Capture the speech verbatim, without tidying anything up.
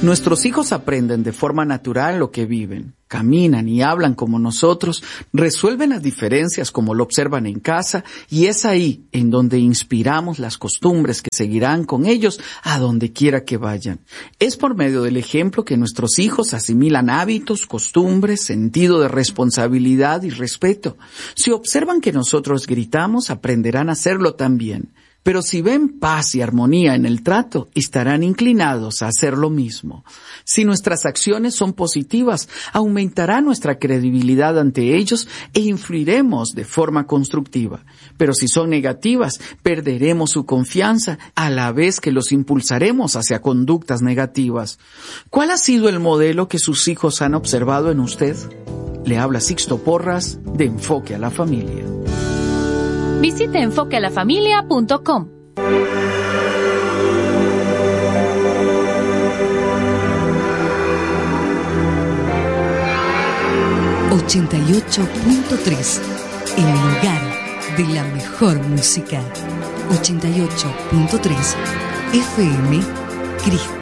Nuestros hijos aprenden de forma natural lo que viven, caminan y hablan como nosotros, resuelven las diferencias como lo observan en casa, y es ahí en donde inspiramos las costumbres que seguirán con ellos a donde quiera que vayan. Es por medio del ejemplo que nuestros hijos asimilan hábitos, costumbres, sentido de responsabilidad y respeto. Si observan que nosotros gritamos, aprenderán a hacerlo también. Pero si ven paz y armonía en el trato, estarán inclinados a hacer lo mismo. Si nuestras acciones son positivas, aumentará nuestra credibilidad ante ellos e influiremos de forma constructiva. Pero si son negativas, perderemos su confianza a la vez que los impulsaremos hacia conductas negativas. ¿Cuál ha sido el modelo que sus hijos han observado en usted? Le habla Sixto Porras de Enfoque a la Familia. Visite enfoque a la familia punto com. ochenta y ocho punto tres, el lugar de la mejor música. ochenta y ocho punto tres F M Cristo.